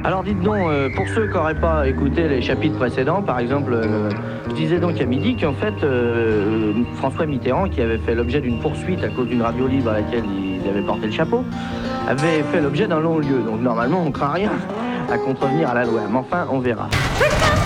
Alors dites donc, pour ceux qui n'auraient pas écouté les chapitres précédents, par exemple, je disais donc à midi qu'en fait, François Mitterrand, qui avait fait l'objet d'une poursuite à cause d'une radio libre à laquelle il avait porté le chapeau, avait fait l'objet d'un long lieu. Donc normalement, on ne craint rien à contrevenir à la loi. Mais enfin, on verra.